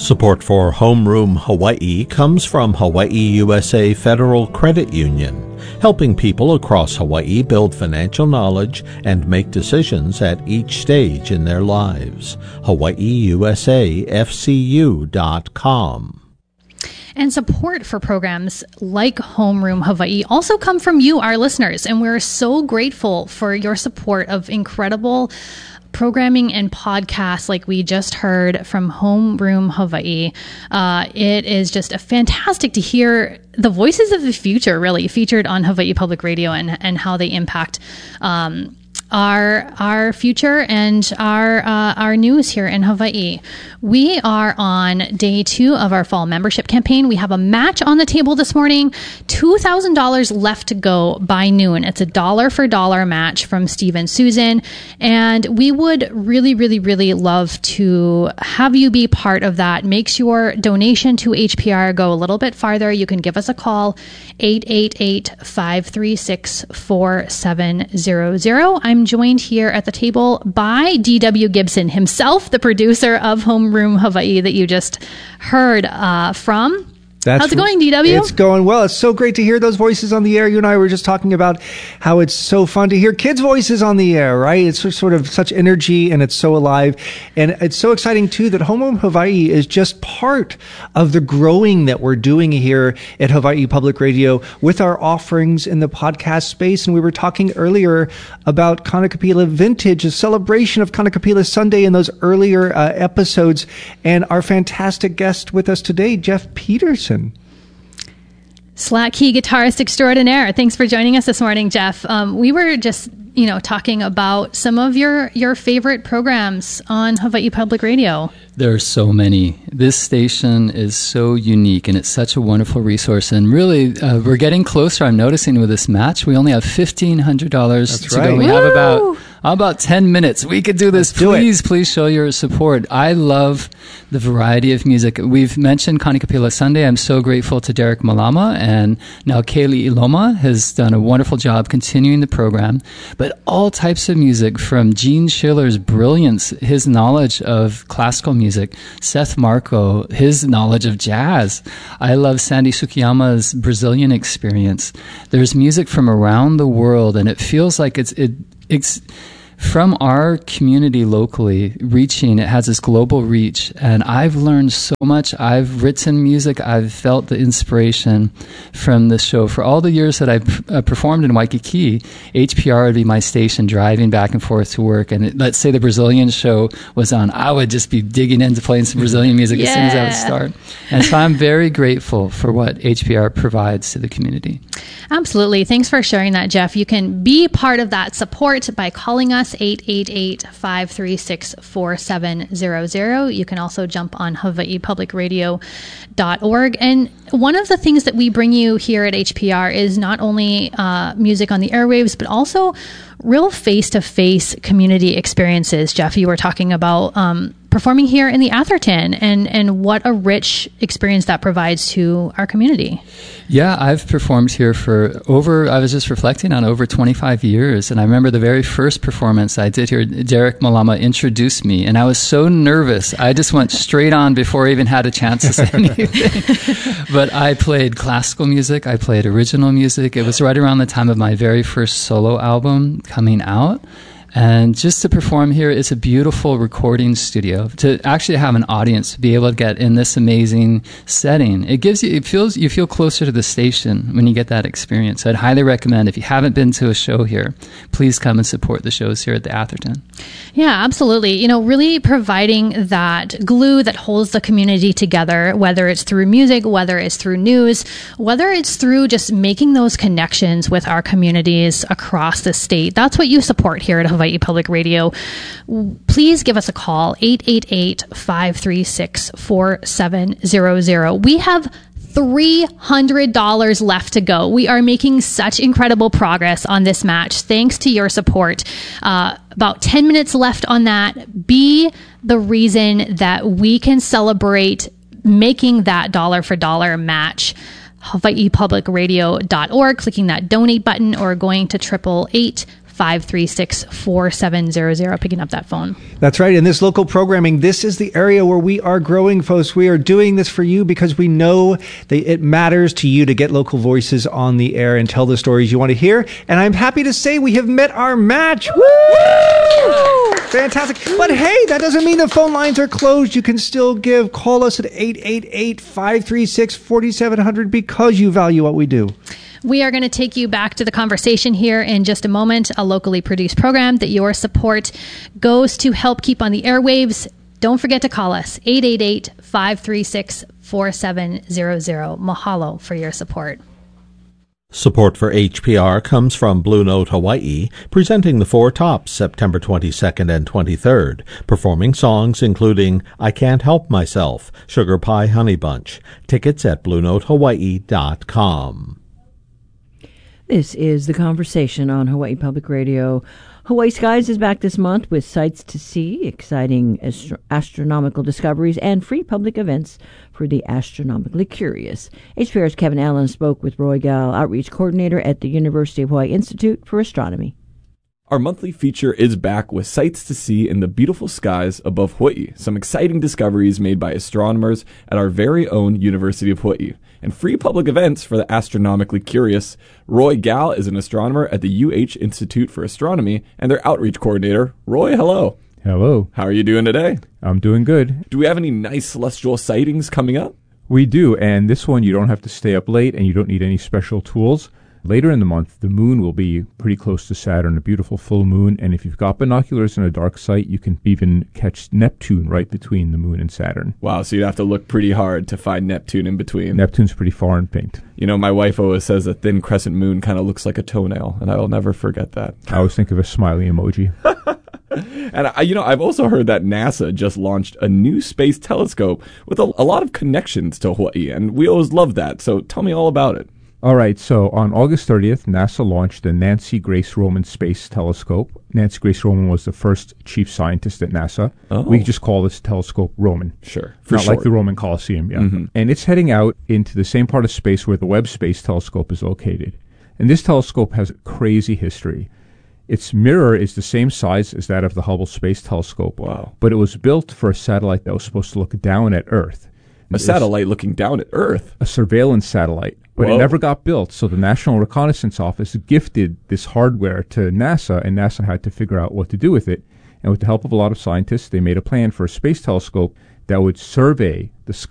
Support for Homeroom Hawaii comes from Hawaii USA Federal Credit Union, helping people across Hawaii build financial knowledge and make decisions at each stage in their lives. HawaiiUSAFCU.com. And support for programs like Homeroom Hawaii also come from you, our listeners, and we're so grateful for your support of incredible programming and podcasts like we just heard from Homeroom Hawaii. It is just fantastic to hear the voices of the future really featured on Hawaii Public Radio and how they impact our future and our news here in Hawaii. We are on day 2 of our fall membership campaign. We have a match on the table this morning, $2,000 left to go by noon. It's a dollar for dollar match from Steve and Susan. And we would really, really, really love to have you be part of that. Makes your donation to HPR go a little bit farther. You can give us a call, 888-536-4700. I'm joined here at the table by D.W. Gibson himself, the producer of Homeroom Hawaii that you just heard from. How's it going, DW? It's going well. It's so great to hear those voices on the air. You and I were just talking about how it's so fun to hear kids' voices on the air, right? It's sort of such energy and it's so alive. And it's so exciting, too, that Homeroom Hawaii is just part of the growing that we're doing here at Hawaii Public Radio with our offerings in the podcast space. And we were talking earlier about Kanakapila Vintage, a celebration of Kanakapila Sunday in those earlier episodes. And our fantastic guest with us today, Jeff Peterson. Slack key guitarist extraordinaire. Thanks for joining us this morning, Jeff. We were just, talking about some of your favorite programs on Hawaii Public Radio. There are so many. This station is so unique, and it's such a wonderful resource. And really, we're getting closer. I'm noticing with this match, we only have $1,500 to go. We have about 10 minutes. We could do this. Please show your support. I love the variety of music. We've mentioned Kanakapila Sunday. I'm so grateful to Derek Malama, and now Kaylee Iloma has done a wonderful job continuing the program. But all types of music, from Gene Schiller's brilliance, his knowledge of classical music, Seth Marco, his knowledge of jazz. I love Sandy Sukiyama's Brazilian experience. There's music from around the world, and it feels like it's from our community locally reaching. It has this global reach, and I've learned so much. I've written music. I've felt the inspiration from this show. For all the years that I've performed in Waikiki, HPR would be my station driving back and forth to work, and let's say the Brazilian show was on, I would just be digging into playing some Brazilian music as soon as I would start. And so I'm very grateful for what HPR provides to the community. Absolutely. Thanks for sharing that, Jeff. You can be part of that support by calling us 888-536-4700. You can also jump on hawaiipublicradio.org. And one of the things that we bring you here at HPR is not only music on the airwaves, but also real face-to-face community experiences. Jeff, you were talking about performing here in the Atherton and what a rich experience that provides to our community. Yeah, I've performed here for I was just reflecting on over 25 years. And I remember the very first performance I did here, Derek Malama introduced me, and I was so nervous. I just went straight on before I even had a chance to say anything. But I played classical music. I played original music. It was right around the time of my very first solo album coming out. And just to perform here, it's a beautiful recording studio. To actually have an audience, to be able to get in this amazing setting, you feel closer to the station when you get that experience. So I'd highly recommend, if you haven't been to a show here, please come and support the shows here at the Atherton. Yeah, absolutely. Really providing that glue that holds the community together, whether it's through music, whether it's through news, whether it's through just making those connections with our communities across the state. That's what you support here at Hawaii Public Radio. Please give us a call, 888-536-4700. We have $300 left to go. We are making such incredible progress on this match thanks to your support. About 10 minutes left on that. Be the reason that we can celebrate making that dollar for dollar match. HawaiiPublicRadio.org, clicking that donate button, or going to 888 888-536-4700, picking up that phone. That's right. In this local programming, this is the area where we are growing, folks. We are doing this for you because we know that it matters to you to get local voices on the air and tell the stories you want to hear. And I'm happy to say we have met our match. Woo! Fantastic. But hey, that doesn't mean the phone lines are closed. You can still call us at 888-536-4700 because you value what we do. We are going to take you back to the conversation here in just a moment, a locally produced program that your support goes to help keep on the airwaves. Don't forget to call us, 888-536-4700. Mahalo for your support. Support for HPR comes from Blue Note Hawaii, presenting the Four Tops September 22nd and 23rd, performing songs including I Can't Help Myself, Sugar Pie Honey Bunch. Tickets at BlueNoteHawaii.com. This is The Conversation on Hawaii Public Radio. Hawaii Skies is back this month with sights to see, exciting astronomical discoveries, and free public events for the astronomically curious. HPR's Kevin Allen spoke with Roy Gal, Outreach Coordinator at the University of Hawaii Institute for Astronomy. Our monthly feature is back with sights to see in the beautiful skies above Hawaii. Some exciting discoveries made by astronomers at our very own University of Hawaii. And free public events for the astronomically curious. Roy Gal is an astronomer at the UH Institute for Astronomy and their outreach coordinator. Roy, hello. Hello. How are you doing today? I'm doing good. Do we have any nice celestial sightings coming up? We do, and this one you don't have to stay up late and you don't need any special tools. Later in the month, the moon will be pretty close to Saturn, a beautiful full moon, and if you've got binoculars and a dark sight, you can even catch Neptune right between the moon and Saturn. Wow, so you'd have to look pretty hard to find Neptune in between. Neptune's pretty far and faint. You know, my wife always says a thin crescent moon kind of looks like a toenail, and I will never forget that. I always think of a smiley emoji. And, I've also heard that NASA just launched a new space telescope with a lot of connections to Hawaii, and we always love that, so tell me all about it. All right, so on August 30th, NASA launched the Nancy Grace Roman Space Telescope. Nancy Grace Roman was the first chief scientist at NASA. Oh. We just call this telescope Roman. Sure. Not like the Roman Colosseum, yeah. Mm-hmm. And it's heading out into the same part of space where the Webb Space Telescope is located. And this telescope has a crazy history. Its mirror is the same size as that of the Hubble Space Telescope. Wow. But it was built for a satellite that was supposed to look down at Earth. A satellite looking down at Earth? A surveillance satellite. But Whoa. It never got built, so the National Reconnaissance Office gifted this hardware to NASA, and NASA had to figure out what to do with it. And with the help of a lot of scientists, they made a plan for a space telescope that would survey the sky